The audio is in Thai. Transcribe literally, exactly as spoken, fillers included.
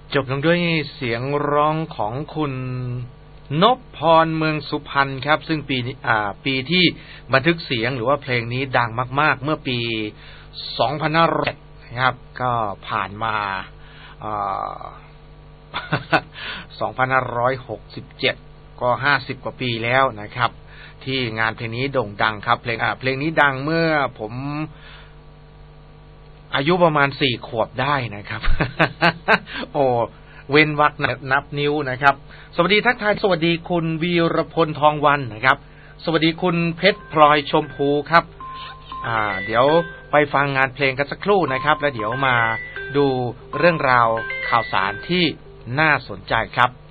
จบลงด้วยเสียงร้องของคุณนพพรเมืองสุพรรณครับซึ่งปีนี้อ่าปีที่บันทึกเสียงหรือว่าเพลงนี้ดังมากๆเมื่อปีสองพันห้าร้อยนะครับก็ผ่านมาอ่า สองพันห้าร้อยหกสิบเจ็ด ก็ห้าสิบกว่าปีแล้วนะครับที่งานเพลงนี้โด่งดังครับเพลงอ่าเพลงนี้ดังเมื่อผมอายุประมาณสี่ขวบได้นะครับ โอ้เว้นวรรคนับนิ้วนะครับสวัสดีทักทายสวัสดีคุณวีรพลทองวันนะครับสวัสดีคุณเพชรพลอยชมพูครับอ่าเดี๋ยวไปฟังงานเพลงกันสักครู่นะครับแล้วเดี๋ยวมาดูเรื่องราวข่าวสารที่น่าสนใจครับ